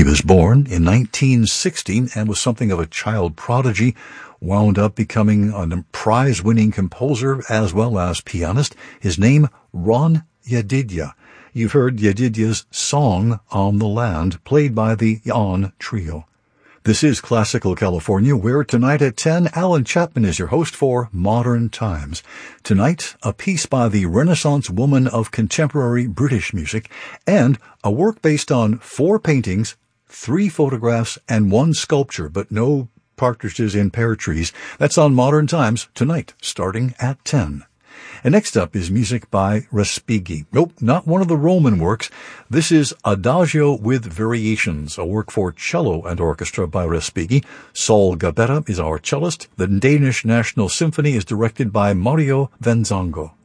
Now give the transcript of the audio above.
He was born in 1916 and was something of a child prodigy, wound up becoming a prize-winning composer as well as pianist. His name, Ron Yedidya. You've heard Yedidya's Song on the Land, played by the On Trio. This is Classical California, where tonight at 10, Alan Chapman is your host for Modern Times. Tonight, a piece by the Renaissance woman of contemporary British music, and a work based on 4 paintings, 3 photographs, and 1 sculpture, but no partridges in pear trees. That's on Modern Times tonight, starting at 10. And next up is music by Respighi. Nope, not one of the Roman works. This is Adagio with Variations, a work for cello and orchestra by Respighi. Saul Gabetta is our cellist. The Danish National Symphony is directed by Mario Venzongo.